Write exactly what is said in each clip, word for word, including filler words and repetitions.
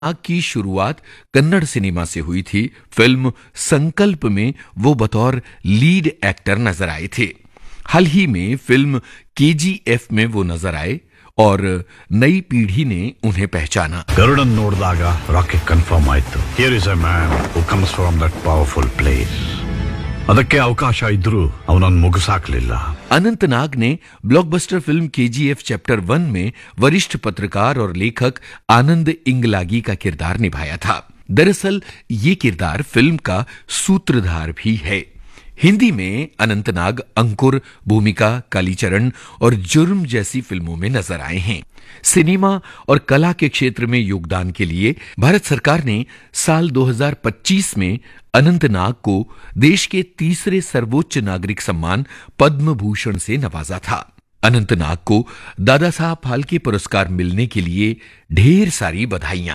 आग की शुरुआत कन्नड़ सिनेमा से हुई थी। फिल्म संकल्प में वो बतौर लीड एक्टर नजर आए थे। हाल ही में फिल्म केजीएफ में वो नजर आए और नई पीढ़ी ने उन्हें पहचाना। गरुड़न नोडिದಾಗ ರಾಕೆಟ್ ಕನ್ಫರ್ಮ್ ಆಯ್ತು. Here is a man who comes from that powerful place. ಅದಕ್ಕೆ ಅವಕಾಶ ಇದ್ರೂ ಅವನನ್ನು ಮುಗಿಸಾಕ್ಲಿಲ್ಲ. अनंतनाग ने blockbuster film KGF chapter one में वरिष्ठ पत्रकार और लेखक आनंद इंगलागी का किरदार निभाया था। दरअसल ये किरदार फिल्म का सूत्रधार भी है। हिंदी में अनंतनाग अंकुर, भूमिका, कालीचरण और जुर्म जैसी फिल्मों में नजर आए हैं। सिनेमा और कला के क्षेत्र में योगदान के लिए भारत सरकार ने साल दो हज़ार पच्चीस में अनंतनाग को देश के तीसरे सर्वोच्च नागरिक सम्मान पद्म भूषण से नवाजा था। अनंतनाग को दादा साहब फाल्के पुरस्कार मिलने के लिए ढेर सारी बधाइयां।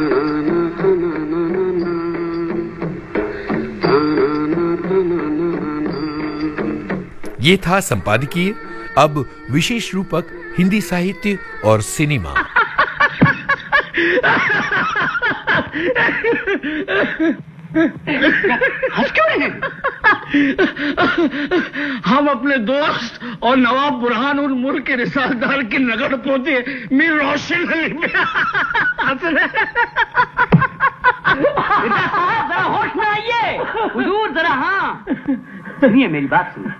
ये था संपादकीय। अब विशेष रूपक हिंदी साहित्य और सिनेमा। हंस क्यों रहे हैं? हम अपने दोस्त और नवाब बुरहान उल मुल्क के रिसालदार के नगड़ पोते मीर रोशन अली पे हंस रहे हैं। जरा होश में आइए हुजूर, जरा हाँ सुनिए मेरी बात सुनिए।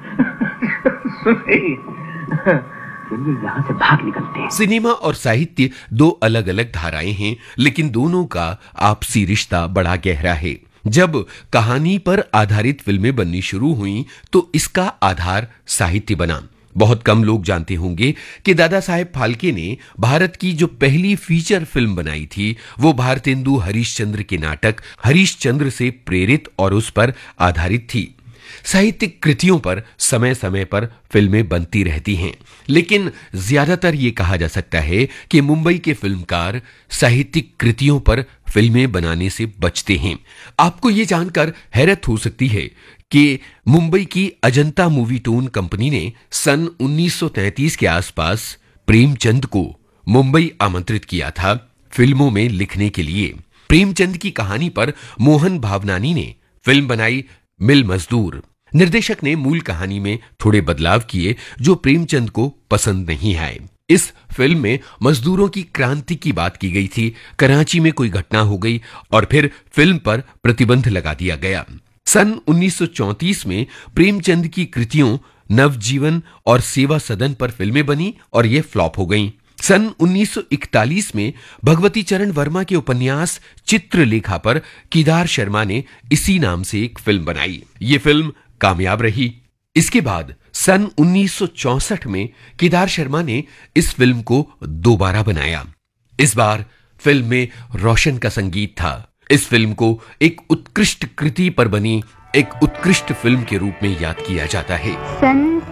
चलिए यहाँ से भाग निकलते हैं। सिनेमा और साहित्य दो अलग अलग धाराएं हैं, लेकिन दोनों का आपसी रिश्ता बड़ा गहरा है। जब कहानी पर आधारित फिल्में बननी शुरू हुई तो इसका आधार साहित्य बना। बहुत कम लोग जानते होंगे कि दादा साहेब फाल्के ने भारत की जो पहली फीचर फिल्म बनाई थी वो भारतेंदु हरीशचंद्र के नाटक हरीशचंद्र से प्रेरित और उस पर आधारित थी। साहित्यिक कृतियों पर समय समय पर फिल्में बनती रहती हैं, लेकिन ज्यादातर ये कहा जा सकता है कि मुंबई के फिल्मकार साहित्यिक कृतियों पर फिल्में बनाने से बचते हैं। आपको ये जानकर हैरत हो सकती है कि मुंबई की अजंता मूवी टोन कंपनी ने सन उन्नीस सौ तैंतीस के आसपास प्रेमचंद को मुंबई आमंत्रित किया था फिल्मों में लिखने के लिए। प्रेमचंद की कहानी पर मोहन भावनानी ने फिल्म बनाई मिल मजदूर। निर्देशक ने मूल कहानी में थोड़े बदलाव किए जो प्रेमचंद को पसंद नहीं आए। इस फिल्म में मजदूरों की क्रांति की बात की गई थी। कराची में कोई घटना हो गई और फिर फिल्म पर प्रतिबंध लगा दिया गया। सन उन्नीस सौ चौंतीस में प्रेमचंद की कृतियों नवजीवन और सेवा सदन पर फिल्में बनी और ये फ्लॉप हो गईं। सन उन्नीस सौ इकतालीस में भगवती चरण वर्मा के उपन्यास चित्रलेखा पर केदार शर्मा ने इसी नाम से एक फिल्म बनाई। ये फिल्म कामयाब रही। इसके बाद सन उन्नीस सौ चौसठ में केदार शर्मा ने इस फिल्म को दोबारा बनाया। इस बार फिल्म में रोशन का संगीत था। इस फिल्म को एक उत्कृष्ट कृति पर बनी एक उत्कृष्ट फिल्म के रूप में याद किया जाता है। सन